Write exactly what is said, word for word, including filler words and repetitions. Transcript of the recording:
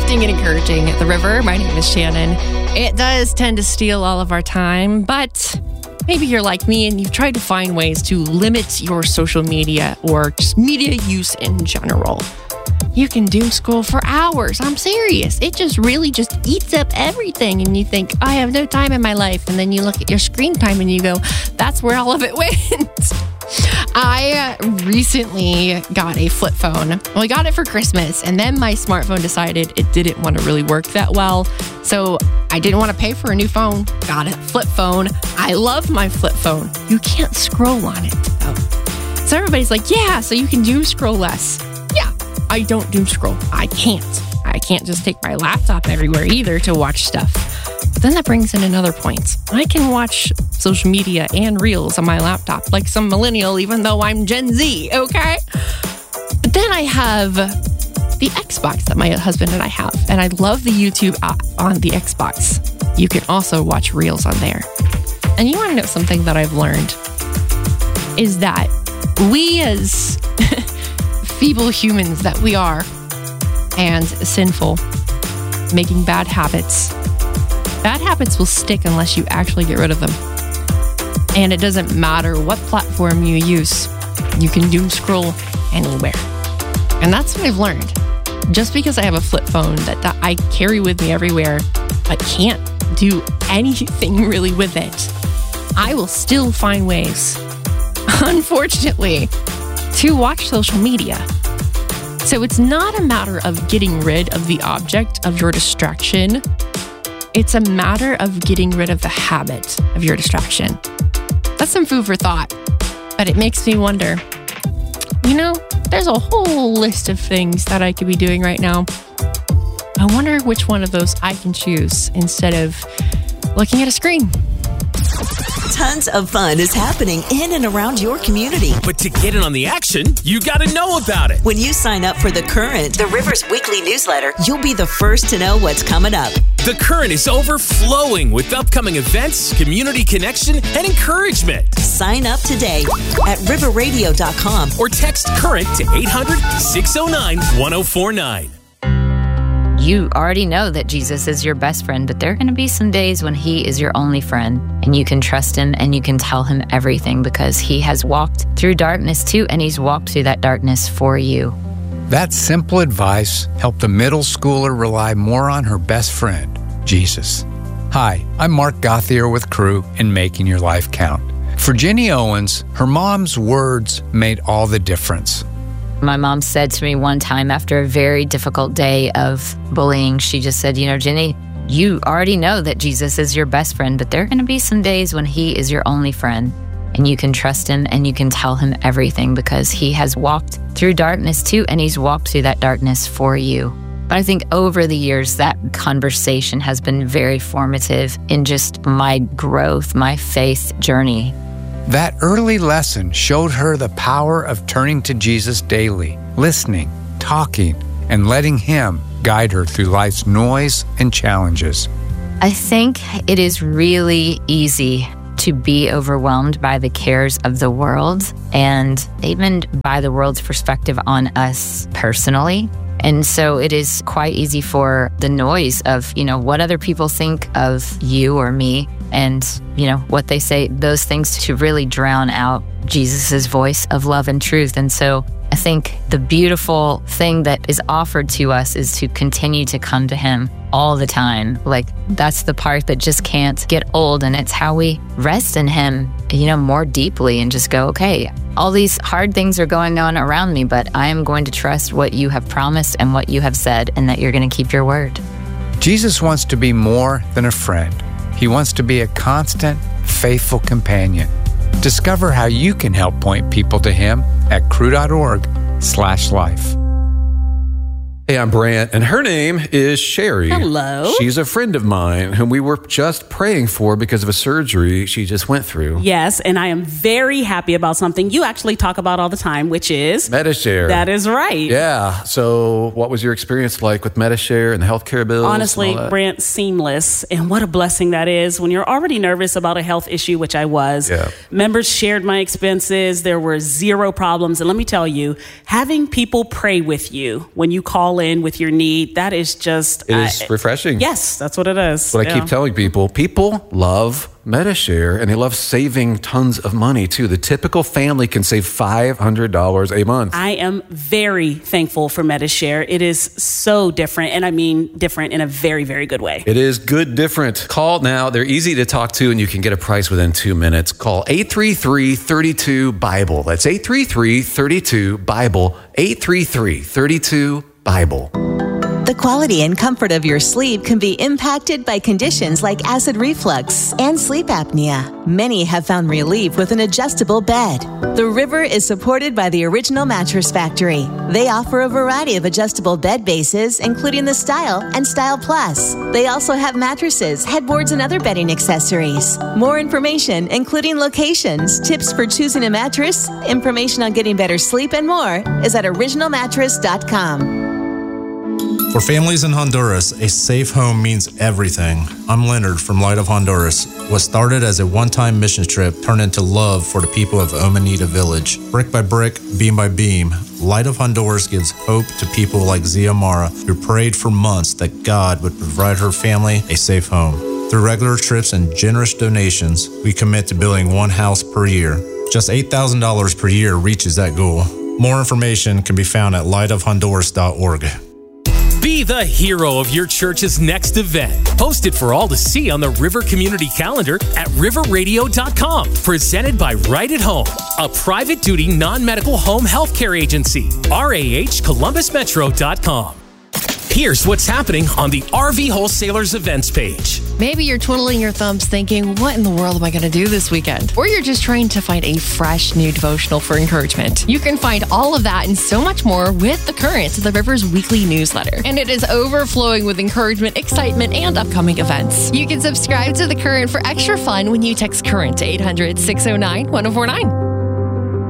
uplifting and encouraging. The River. My name is Shannon. It does tend to steal all of our time, but maybe you're like me and you've tried to find ways to limit your social media or just media use in general. You can doom scroll for hours. I'm serious. It just really just eats up everything. And you think, I have no time in my life. And then you look at your screen time and you go, that's where all of it went. I recently got a flip phone. Well, I got it for Christmas, and then my smartphone decided it didn't want to really work that well. So I didn't want to pay for a new phone. Got a flip phone. I love my flip phone. You can't scroll on it, though. So everybody's like, yeah, so you can doom scroll less. Yeah, I don't doom scroll. I can't. I can't just take my laptop everywhere either to watch stuff. But then that brings in another point. I can watch social media and reels on my laptop like some millennial, even though I'm Gen Z, okay? But then I have the Xbox that my husband and I have, and I love the YouTube app on the Xbox. You can also watch reels on there. And you want to know something that I've learned is that we as feeble humans that we are and sinful, making bad habits, bad habits will stick unless you actually get rid of them. And it doesn't matter what platform you use. You can doom scroll anywhere. And that's what I've learned. Just because I have a flip phone that, that I carry with me everywhere, but can't do anything really with it, I will still find ways, unfortunately, to watch social media. So it's not a matter of getting rid of the object of your distraction. It's a matter of getting rid of the habit of your distraction. That's some food for thought, but it makes me wonder, you know, there's a whole list of things that I could be doing right now. I wonder which one of those I can choose instead of looking at a screen. Tons of fun is happening in and around your community. But to get in on the action, you got to know about it. When you sign up for The Current, the River's weekly newsletter, you'll be the first to know what's coming up. The Current is overflowing with upcoming events, community connection, and encouragement. Sign up today at river radio dot com or text CURRENT to eight hundred, six oh nine, one oh four nine. You already know that Jesus is your best friend, but there are going to be some days when he is your only friend, and you can trust him and you can tell him everything because he has walked through darkness too, and he's walked through that darkness for you. That simple advice helped a middle schooler rely more on her best friend, Jesus. Hi, I'm Mark Gothier with Crew in Making Your Life Count. For Jenny Owens, her mom's words made all the difference. My mom said to me one time after a very difficult day of bullying, she just said, you know, Jenny, you already know that Jesus is your best friend, but there are going to be some days when he is your only friend, and you can trust him and you can tell him everything because he has walked through darkness too, and he's walked through that darkness for you. But I think over the years, that conversation has been very formative in just my growth, my faith journey. That early lesson showed her the power of turning to Jesus daily, listening, talking, and letting him guide her through life's noise and challenges. I think it is really easy to be overwhelmed by the cares of the world and even by the world's perspective on us personally. And so it is quite easy for the noise of, you know, what other people think of you or me and, you know, what they say, those things to really drown out Jesus's voice of love and truth. And so I think the beautiful thing that is offered to us is to continue to come to him all the time. Like, that's the part that just can't get old. And it's how we rest in him, you know, more deeply and just go, okay, all these hard things are going on around me, but I am going to trust what you have promised and what you have said, and that you're going to keep your word. Jesus wants to be more than a friend. He wants to be a constant, faithful companion. Discover how you can help point people to him at crew.org slash life. Hey, I'm Brant, and her name is Sherry. Hello. She's a friend of mine whom we were just praying for because of a surgery she just went through. Yes, and I am very happy about something you actually talk about all the time, which is Medi-Share. That is right. Yeah. So what was your experience like with Medi-Share and the healthcare bills? Honestly, Brant, seamless. And what a blessing that is when you're already nervous about a health issue, which I was. Yeah. Members shared my expenses. There were zero problems. And let me tell you, having people pray with you when you call call in with your need. That is just... It is uh, refreshing. Yes, that's what it is. What yeah. I keep telling people, people love Medi-Share, and they love saving tons of money, too. The typical family can save five hundred dollars a month. I am very thankful for Medi-Share. It is so different, and I mean different in a very, very good way. It is good different. Call now. They're easy to talk to, and you can get a price within two minutes. Call eight three three, three two, BIBLE. That's eight three three, three two, BIBLE. eight three three, three two, BIBLE. The quality and comfort of your sleep can be impacted by conditions like acid reflux and sleep apnea. Many have found relief with an adjustable bed. The River is supported by the Original Mattress Factory. They offer a variety of adjustable bed bases, including the Style and Style Plus. They also have mattresses, headboards, and other bedding accessories. More information, including locations, tips for choosing a mattress, information on getting better sleep, and more, is at original mattress dot com. For families in Honduras, a safe home means everything. I'm Leonard from Light of Honduras. What started as a one-time mission trip turned into love for the people of Omanita Village. Brick by brick, beam by beam, Light of Honduras gives hope to people like Ziamara, who prayed for months that God would provide her family a safe home. Through regular trips and generous donations, we commit to building one house per year. Just eight thousand dollars per year reaches that goal. More information can be found at light of honduras dot org. Be the hero of your church's next event. Post it for all to see on the River Community Calendar at river radio dot com. Presented by Right at Home, a private duty non-medical home healthcare agency. R A H Columbus Metro dot com. Here's what's happening on the R V Wholesalers events page. Maybe you're twiddling your thumbs thinking, what in the world am I going to do this weekend? Or you're just trying to find a fresh new devotional for encouragement. You can find all of that and so much more with The Current, the River's weekly newsletter. And it is overflowing with encouragement, excitement, and upcoming events. You can subscribe to The Current for extra fun when you text CURRENT to eight hundred, six oh nine, one oh four nine.